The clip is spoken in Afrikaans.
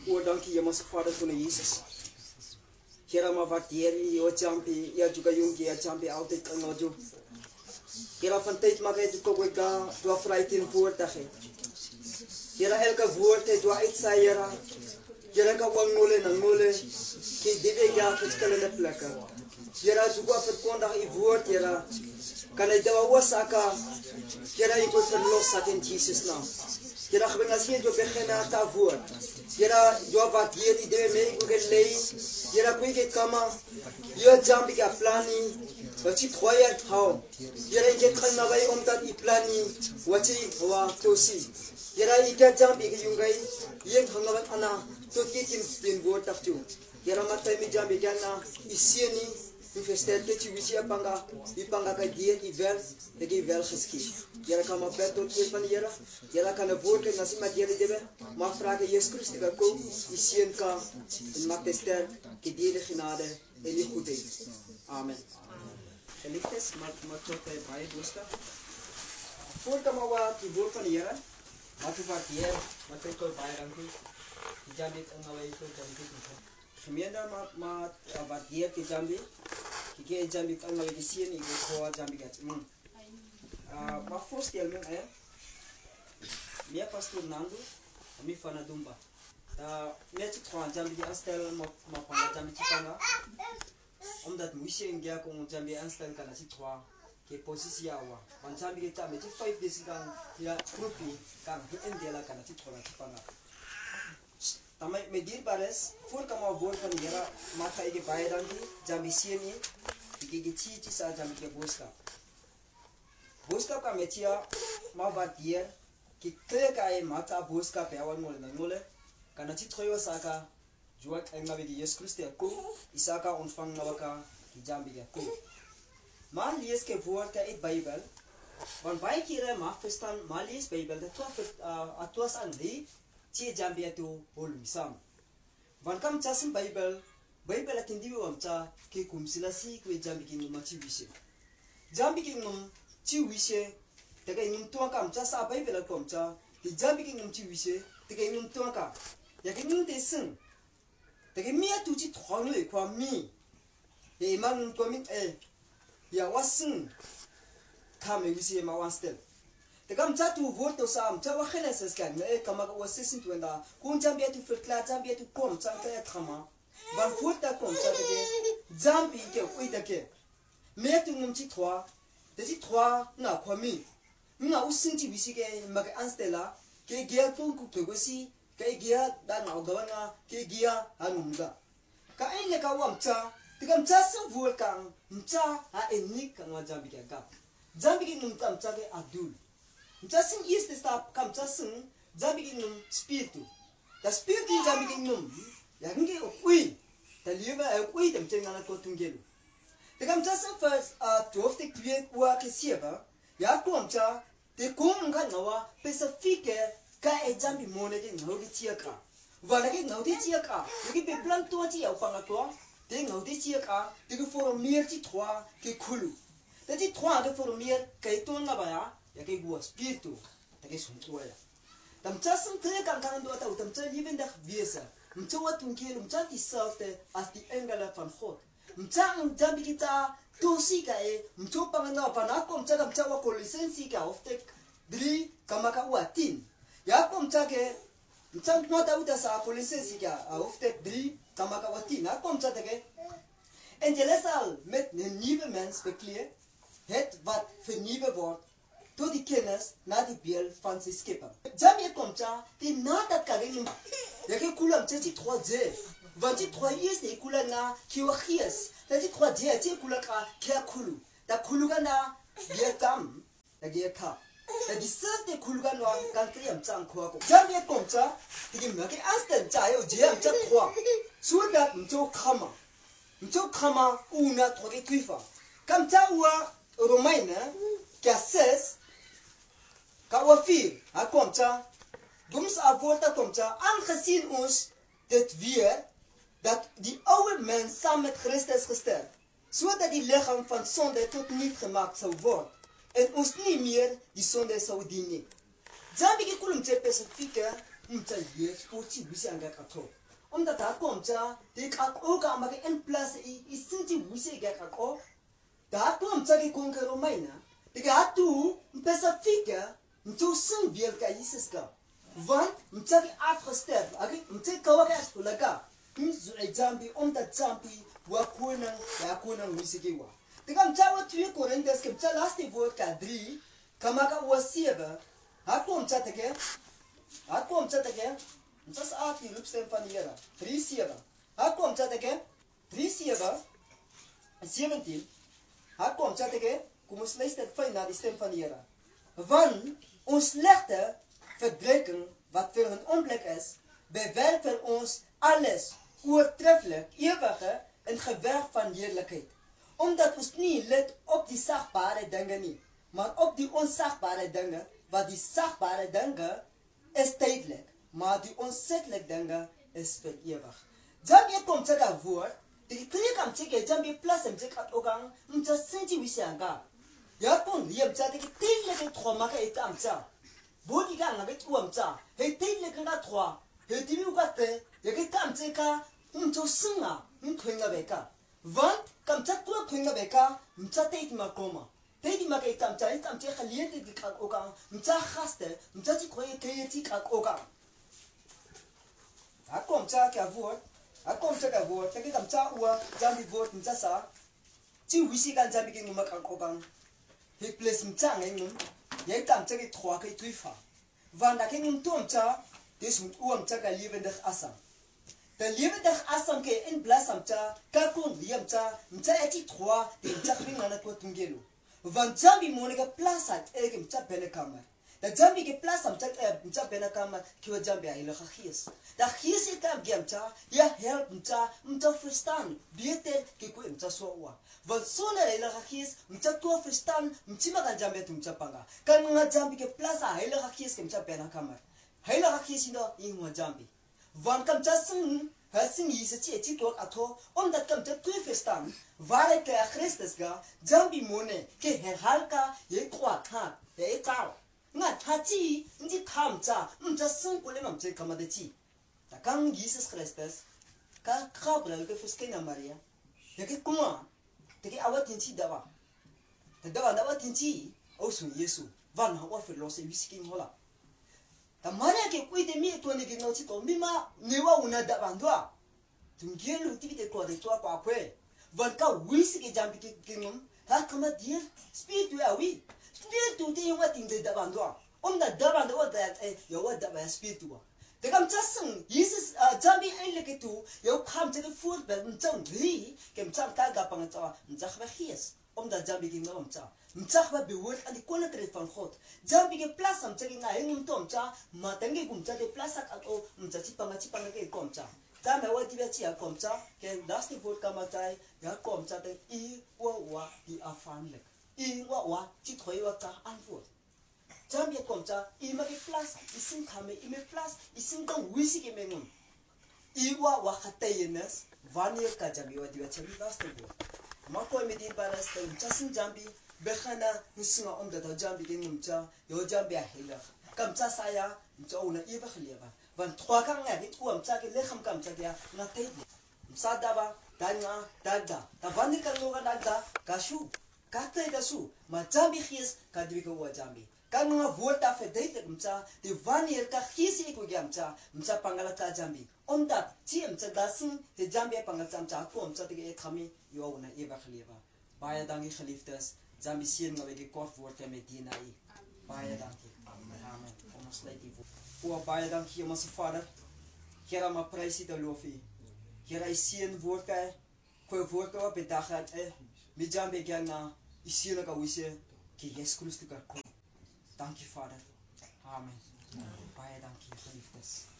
O dankie Hemelse Vader voor Jesus. Here, maar waardeer U, O Jampi, Ja juga Jungi, Ja Jampi altyd kan nojo. Here, van tyd maak hy dit ook daar, dwa vryheid in woord gee. Here, elke woord het dwa uitsaai, Here. Here, kan wang ngole na ngole, ki dibe ja verskillende plekke. Here, juga verkondig U woord, Here. Kan hy dawa wasaka, Here, U moet verlos in Jesus naam. Here, gebring as jy begin na ta woord. Here, jo wat hier die deur mee ook lê. Here, koe ek kama. Jo Jampi ka plani. Wat jy gooi hou. Here, ek kan na by omdat U plani wat jy wa tosi. Here, ek Jampi ke jungai. Ek hang na ana tot ek in woord tak toe. Here, matai mi Jampi kana isieni. Investeer dit jy wisi apanga. Ipanga ka hier iwer, ek iwer geskied. Here, kan maar bet tot van die Here. Here, kan 'n woord en as iemand hierdie debe, maar vra dat Jesus Christus kan kom, die seën kan en maak dit sterk, die genade en die goedheid. Amen. Geliefdes, maar tot baie boodskap. Voordat maar wat die woord van die Here, wat wat hier, wat ek al baie dankie. Die Jambi en nou hy tot dankie. Gemeente maar wat hier die Jambi. Die Jambi kan nou die seën ek hoor Jambi gats. Maar voorstel me Mia pastor Nando, mi fana dumba. Net gewoon Jambi aanstellen, maar van Jambi chipanga. Omdat moesje in gea kon Jambi aanstellen kan als trois ke positie awa. Want Jambi kita met 5 days kan ja groepie kan indela kan als trois chipanga. Tamai me dierbares voor kama woord van die Here maak ek baie dankie Jambi seën die chichi sa Jambi ke boodskap. Boodskap kan met jou maar waardeer. Kita kaya mata boodskap ya wan ngole kana chithoyo saka juat engabe di Yesus Christus ko isaka ontvang nawaka die Jambi ko. Maar lees ke woord ka uit Bybel. Want baie kere mag verstaan maar lees Bybel dat atwas aan die tie Jambi to hol misam. Want kam chasim Bybel at hindi wamcha ke kumsilasi ko Jambi kin machi wishe. Jambi kin chi wishe Tega ingin tuang kam cha sa bai bela kom cha di Jambi king ngum chi wishe tega ingin tuang ka ya ke ning de sing tega mi atu chi thong le kwa mi ye man ko mi ya wasing kam e wishe ma wan stel tega am cha tu voort to sa am cha wa khela ses kan me kama ko wasin tu nda kun Jambi atu verklaar Jambi atu kom cha ka khama ban voort ta kom cha tega Jambi ke uita ke me tu ngum chi thwa de chi thwa na kwa mi nga usinti bisike mag anstela ke gia tong ku togosi ke gia da na gawana ke gia anunga ka ile ka wamcha tigam cha su vulkan mcha a enik kan wa Jambi ka Jambi ki num kam cha ke adul mcha sin is sta kam cha sin Jambi ki num spiritu da spiritu Jambi ki num ya nge ui da liba ui dem chen na ko tungelu tigam cha sin first 12 te 2 kwa ke sieba ya komcha te kom nga nawa specifique ka Jambi mone ke ngodi chiaka wala ke ngodi chiaka ke be plan to chi au panga to te ngodi chiaka te ko formier chi 3 ke khulu te chi 3 ke formier ke to na ba ya ke gua spiritu te ke sun toya tam chasum te kan kan do ta tam cha liven da wiesa mcha wat tunkel mcha ti saute as die engele van God mcha Jambi kita Tusi ka mcho pangana panako mcha wa lisensi ka oftek 3 kamaka watin ya ko mcha nota uta sa lisensi ka oftek 3 kamaka watin na ko mcha ke en jelesal met 'n nuwe mens bekleed het wat vernuwe word tot die kennis na die beeld van sy skepper Jambi kom mcha die nadat ka rin ya ke kula mcha ti 3 want die 3 is die kula na kiwa gees dat die 3 die kula ka kia kulu da kulu ga na dia kam da dia ka da die siste kulu ga no kan kriam chang kho ko Jambi kom cha die me ke instant cha yo je am cha kho so that mcho khama una troke twifa kam cha wa romaina ka ses ka wa fi ha kom cha dums avota kom cha aangezien ons dit weer dat die oude mens saam met Christus gesterf, zodat die lichaam van sonde tot niet gemaakt zou worden en ons niet meer die sonde zou dienen. Jambi ki kulum che specifieke mcha yes ochi wisi anga kato omdat daar komt ja die kan ook aan maar in plaats is sinti wisi ga kako daar komt ja die konker Romeina die gaat toe specifieke mtu sin biel ka Jesus ka want mcha die afgesterf agi mcha kawagas kulaga mzu jambi omdat jambi wa kona wisi gewa diga mcha wa 2 Korintiërs ke mcha laatste woord ka 3 kamaka wa 7 Hakom mcha teke Mchas aat die loopstem van die Here. 3:7. Hakom mcha teke 3:7 17. Hakom mcha teke kom ons luister fyn na die stem van die Here. Want ons ligte verdrukking wat vir 'n oomblik is, bewerk vir ons alles oortreffelik ewige in gewig van heerlikheid. Omdat ons nie let op die sagbare dinge nie, maar op die onsagbare dinge, wat die sagbare dinge is tijdelijk, maar die onzettelijke dingen is voor eeuwig. Jambi komt tegen woord, die klik am tegen jambi plus en tegen ogang, omdat senti wisi anga. Ja kon liam tegen die tijdelijke trauma ke het amcha. Bodi gang avec amcha, het tijdelijke na trois, het die ukate, je ke amcha ka, singa, twinga beka. Want kamcha tua twinga beka, mcha tijd makoma. Tedi makai tamcha khaliye di kak ogang mcha khaste mcha ti khoye kayeti kak ogang akom cha ka vote tegi kamcha uwa jambi vote mcha sa ti wisi kan jambi ke nguma kak ogang he place mcha ngeng ye tamcha ke 3 ke tuifa vanda ke ngum tomcha des uwa mcha ka lewendig asam de lewendig asam ke in blasam cha ka kon liamcha mcha eti 3 de mcha khingana ko tungelo Want jambi monica plasat ege mcha benekamer. Da jambi ke plasam mcha benekamer kiwa jambi heilige gees. Da gees het ab gemcha ja help mcha verstaan. Beter ke ko mcha sowa. Want sonder heilige gees mcha to verstaan mcha kan jambi mcha panga. Kan nga jambi ke plasa heilige gees ke mcha benekamer. Heilige gees no in jambi. Want kam mcha sing Hasin Jesus ti tok ato omdat kam te verstaan waar ik Christus ga jambi mone ke herhalka ye kwa ka ye ka nga tati ndi kamcha mcha singule mamche kamade ti ta kan Jesus Christus ka kabla ke fuskena Maria ye ke kuma te ke awatinti dawa te dawa awatinti osu Yesu van hawa filose wisking hola ta Maria ke kuide mi to ne ke no ti to mima newa una da bandwa tungelu ti de ko de to kwa kwe van ka wisi ke jambi ke ngum ha kama dir spiritu ya wi spiritu te wa tin de da bandwa onda da bandwa da yo wa da ba spiritu de kam chasung Jesus jambi eintlik ke tu yo kam te voorbeeld mchang drie ke mchang ka ga pang cha mchang ba gees omdat jambi ke ngum mchang ba behoort aan die koninkryk van God jambi ke plas mchang na ngum to mchang matangi gumcha de plas ak o mchang chipanga ke komcha Tama wa dibe ti akomcha ke last vote kamatai ya komcha te I wa di afanlik I wa ti thoi wa ka antwoord jambi komcha I ma ke plus isin kame I me plus isin kan wisi ke mengun I wa khatayenes wanneer ka jambi wa dibe ti last vote ma ko me di baras te chasin jambi bekhana musinga omdat jambi ke ngumcha yo jambi a hela kamcha saya mcha una iba khliaba van 3 kang nga dit uam cha ke lekham kam cha dia na te sa daba danga dada ta bani kan lo dada kashu ka te kasu ma jambi khies ka dibi ko wa jambi kan nga volta fedete mcha de vanier ka khisi ko gamcha mcha pangala ta jambi onda ti mcha dasin de jambi pangala cha ko mcha de khami yo una iba khliaba baie dankie geliefdes jambi sien nga we kort woord met dinai baie dankie amen kom ons sluit die O baie dankie ons Vader. Here maar prys U loof U. Here U seën woord ka. Ko woord ka bedag het met jambe gana. U seën ka wise ki Jesus Christus ka kom. Dankie Vader. Amen. Baie dankie geliefdes.